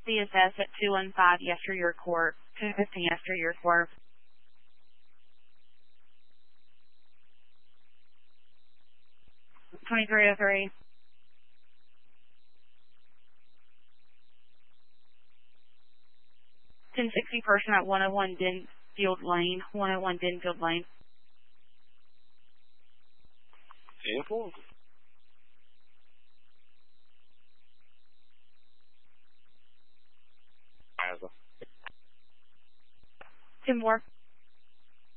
CSS at 215 Yesteryear Court, 215 Yesteryear Court. 2303. 1060 person at 101 Denfield Lane, 101 Denfield Lane. Sample? Two more.